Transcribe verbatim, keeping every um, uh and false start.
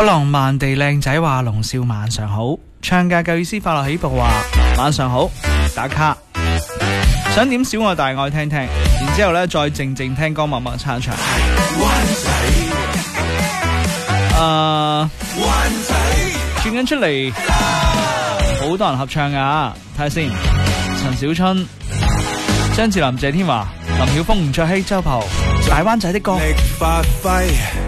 不浪漫地靚仔話龍少晚上好，唱嘅夠意思快樂起步話晚上好，打卡想點小愛大愛聽聽，然之後咧再靜靜聽歌默默撐場。灣仔誒灣仔轉緊出嚟，好多人合唱噶，睇下先。陳小春、張智霖、謝天華、林曉峰、吳卓羲、周柏豪，大灣仔的歌。力發揮